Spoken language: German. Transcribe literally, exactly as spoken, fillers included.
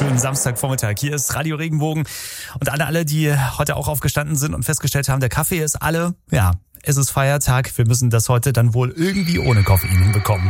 Schönen Samstagvormittag. Hier ist Radio Regenbogen. Und an alle, die heute auch aufgestanden sind und festgestellt haben, der Kaffee ist alle, ja, es ist Feiertag. Wir müssen das heute dann wohl irgendwie ohne Koffein hinbekommen.